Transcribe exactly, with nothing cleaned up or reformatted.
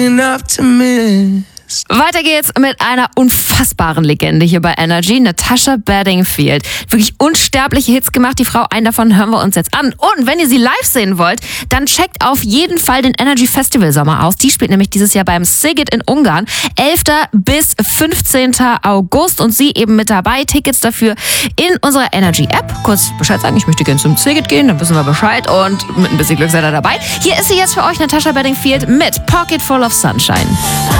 Weiter geht's mit einer unfassbaren Legende hier bei Energy, Natasha Bedingfield. Wirklich unsterbliche Hits gemacht, die Frau. Einen davon hören wir uns jetzt an. Und wenn ihr sie live sehen wollt, dann checkt auf jeden Fall den Energy Festival Sommer aus. Die spielt nämlich dieses Jahr beim Sziget in Ungarn, elfter bis fünfzehnter August. Und sie eben mit dabei. Tickets dafür in unserer Energy App. Kurz Bescheid sagen, ich möchte gerne zum Sziget gehen, dann wissen wir Bescheid. Und mit ein bisschen Glück seid ihr dabei. Hier ist sie jetzt für euch, Natasha Bedingfield mit Pocket Full of Sunshine.